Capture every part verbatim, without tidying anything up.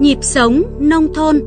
Nhịp sống nông thôn.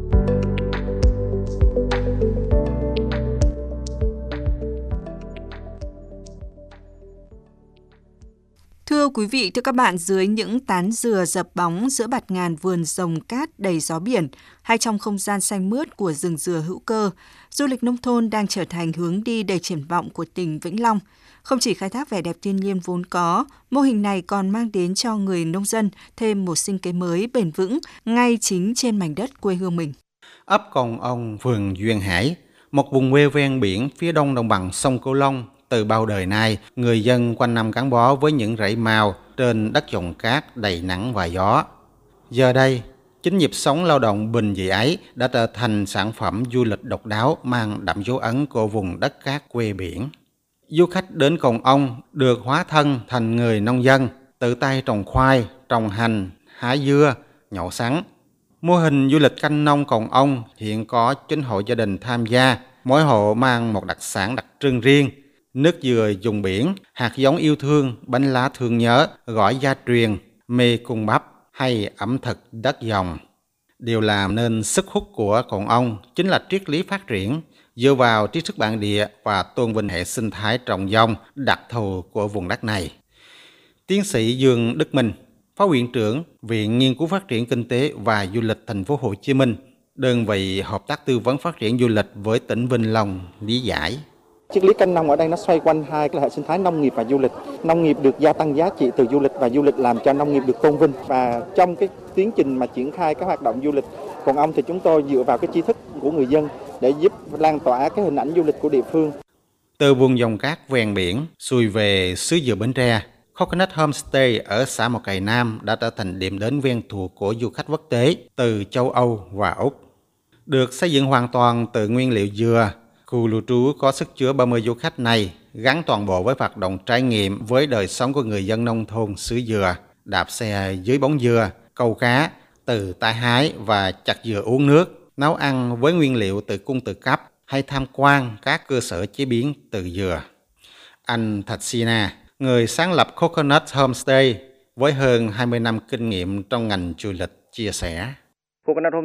Thưa quý vị, thưa các bạn, dưới những tán dừa dập bóng giữa bạt ngàn vườn rồng cát đầy gió biển hay trong không gian xanh mướt của rừng dừa hữu cơ, du lịch nông thôn đang trở thành hướng đi đầy triển vọng của tỉnh Vĩnh Long. Không chỉ khai thác vẻ đẹp thiên nhiên vốn có, mô hình này còn mang đến cho người nông dân thêm một sinh kế mới bền vững ngay chính trên mảnh đất quê hương mình. Ấp Cồn Ông, phường Duyên Hải, một vùng quê ven biển phía đông đồng bằng sông Cửu Long. Từ bao đời nay, người dân quanh năm gắn bó với những rẫy màu trên đất trồng cát đầy nắng và gió. Giờ đây, chính nhịp sống lao động bình dị ấy đã trở thành sản phẩm du lịch độc đáo mang đậm dấu ấn của vùng đất cát quê biển. Du khách đến Cồn Ông được hóa thân thành người nông dân, tự tay trồng khoai, trồng hành, hái dưa, nhổ sắn. Mô hình du lịch canh nông Cồn Ông hiện có chín hộ gia đình tham gia, mỗi hộ mang một đặc sản đặc trưng riêng. Nước dừa dùng biển, hạt giống yêu thương, bánh lá thương nhớ, gỏi gia truyền, mì cung bắp hay ẩm thực đất dòng. Điều làm nên sức hút của Cồn Ông chính là triết lý phát triển, dựa vào tri thức bản địa và tôn vinh hệ sinh thái trồng dòng đặc thù của vùng đất này. Tiến sĩ Dương Đức Minh, Phó Viện trưởng Viện Nghiên cứu Phát triển Kinh tế và Du lịch Thành phố Hồ Chí Minh, đơn vị hợp tác tư vấn phát triển du lịch với tỉnh Vĩnh Long, lý giải. Triết lý canh nông ở đây nó xoay quanh hai cái hệ sinh thái nông nghiệp và du lịch. Nông nghiệp được gia tăng giá trị từ du lịch và du lịch làm cho nông nghiệp được tôn vinh. Và trong cái tiến trình mà triển khai các hoạt động du lịch Cồn Ông thì chúng tôi dựa vào cái tri thức của người dân để giúp lan tỏa cái hình ảnh du lịch của địa phương. Từ vùng dòng cát ven biển xuôi về xứ dừa Bến Tre, Coconut Homestay ở xã Mộc Cày Nam đã trở thành điểm đến quen thuộc của du khách quốc tế từ châu Âu và Úc. Được xây dựng hoàn toàn từ nguyên liệu dừa, khu lưu trú có sức chứa ba mươi du khách này gắn toàn bộ với hoạt động trải nghiệm với đời sống của người dân nông thôn xứ dừa, đạp xe dưới bóng dừa, câu cá, từ tay hái và chặt dừa uống nước, nấu ăn với nguyên liệu tự cung tự cấp hay tham quan các cơ sở chế biến từ dừa. Anh Thạch-Sina, người sáng lập Coconut Homestay với hơn hai mươi năm kinh nghiệm trong ngành du lịch, chia sẻ. Coconut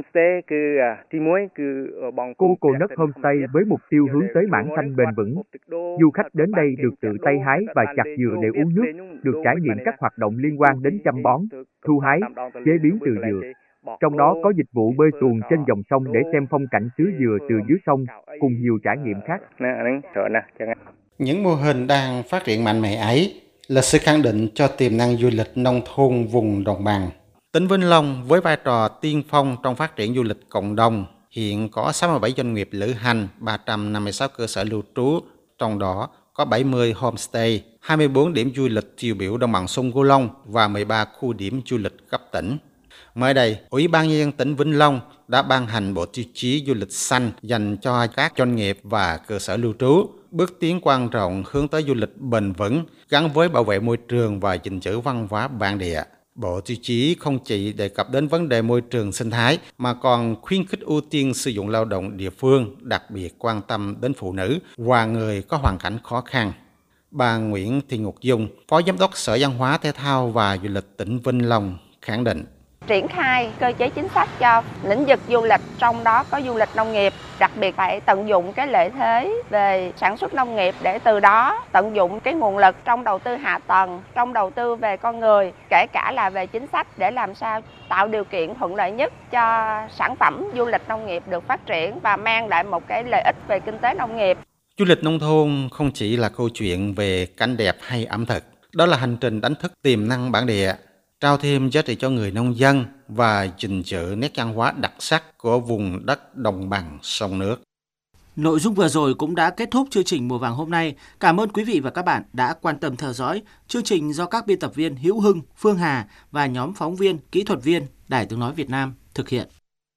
Homestay với mục tiêu hướng tới mảng xanh bền vững. Du khách đến đây được tự tay hái và chặt dừa để uống nước, được trải nghiệm các hoạt động liên quan đến chăm bón, thu hái, chế biến từ dừa. Trong đó có dịch vụ bơi xuồng trên dòng sông để xem phong cảnh xứ dừa từ dưới sông, cùng nhiều trải nghiệm khác. Những mô hình đang phát triển mạnh mẽ ấy là sự khẳng định cho tiềm năng du lịch nông thôn vùng đồng bằng. Tỉnh Vĩnh Long với vai trò tiên phong trong phát triển du lịch cộng đồng, hiện có sáu mươi bảy doanh nghiệp lữ hành, ba trăm năm mươi sáu cơ sở lưu trú, trong đó có bảy mươi homestay, hai mươi bốn điểm du lịch tiêu biểu đồng bằng sông Cửu Long và mười ba khu điểm du lịch cấp tỉnh. Mới đây, Ủy ban Nhân dân tỉnh Vĩnh Long đã ban hành bộ tiêu chí du lịch xanh dành cho các doanh nghiệp và cơ sở lưu trú, bước tiến quan trọng hướng tới du lịch bền vững, gắn với bảo vệ môi trường và gìn giữ văn hóa bản địa. Bộ tiêu chí không chỉ đề cập đến vấn đề môi trường sinh thái mà còn khuyến khích ưu tiên sử dụng lao động địa phương, đặc biệt quan tâm đến phụ nữ và người có hoàn cảnh khó khăn. Bà Nguyễn Thị Ngọc Dung, Phó Giám đốc Sở Văn hóa Thể thao và Du lịch tỉnh Vĩnh Long khẳng định. Triển khai cơ chế chính sách cho lĩnh vực du lịch, trong đó có du lịch nông nghiệp, đặc biệt phải tận dụng cái lợi thế về sản xuất nông nghiệp để từ đó tận dụng cái nguồn lực trong đầu tư hạ tầng, trong đầu tư về con người, kể cả là về chính sách để làm sao tạo điều kiện thuận lợi nhất cho sản phẩm du lịch nông nghiệp được phát triển và mang lại một cái lợi ích về kinh tế nông nghiệp. Du lịch nông thôn không chỉ là câu chuyện về cảnh đẹp hay ẩm thực, đó là hành trình đánh thức tiềm năng bản địa, trao thêm giá trị cho người nông dân và gìn giữ nét văn hóa đặc sắc của vùng đất đồng bằng sông nước. Nội dung vừa rồi cũng đã kết thúc chương trình Mùa Vàng hôm nay. Cảm ơn quý vị và các bạn đã quan tâm theo dõi. Chương trình do các biên tập viên Hữu Hưng, Phương Hà và nhóm phóng viên, kỹ thuật viên Đài Tiếng nói Việt Nam thực hiện.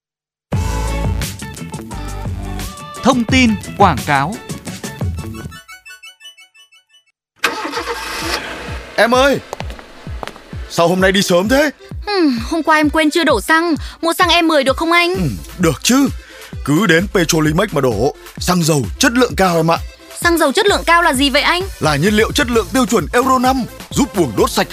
Thông tin quảng cáo. Em ơi! Sao hôm nay đi sớm thế? Ừ, hôm qua em quên chưa đổ xăng. Mua xăng E mười được không anh? Ừ, được chứ. Cứ đến Petrolimex mà đổ. Xăng dầu chất lượng cao em ạ. Xăng dầu chất lượng cao là gì vậy anh? Là nhiên liệu chất lượng tiêu chuẩn Euro năm, giúp buồng đốt sạch